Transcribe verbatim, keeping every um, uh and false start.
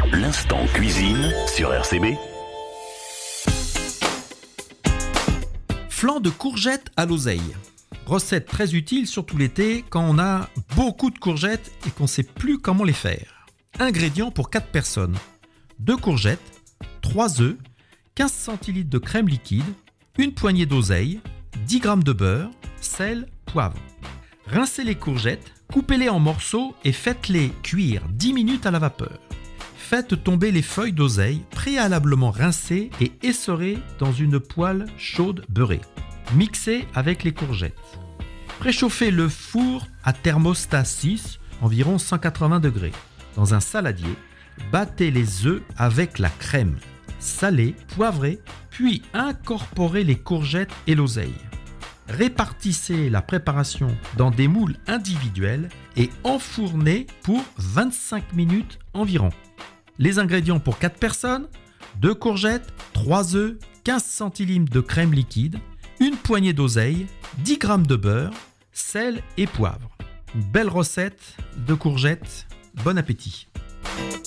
L'instant cuisine sur R C B. Flan de courgettes à l'oseille. Recette très utile, surtout l'été, quand on a beaucoup de courgettes et qu'on ne sait plus comment les faire. Ingrédients pour quatre personnes. deux courgettes, trois œufs, quinze centilitres de crème liquide, une poignée d'oseille, dix grammes de beurre, sel, poivre. Rincez les courgettes, coupez-les en morceaux et faites-les cuire dix minutes à la vapeur. Faites tomber les feuilles d'oseille préalablement rincées et essorées dans une poêle chaude beurrée. Mixez avec les courgettes. Préchauffez le four à thermostat six, environ cent quatre-vingts degrés. Dans un saladier, battez les œufs avec la crème. Salez, poivrez, puis incorporez les courgettes et l'oseille. Répartissez la préparation dans des moules individuels et enfournez pour vingt-cinq minutes environ. Les ingrédients pour quatre personnes, deux courgettes, trois œufs, quinze centilitres de crème liquide, une poignée d'oseille, dix grammes de beurre, sel et poivre. Une belle recette de courgettes. Bon appétit!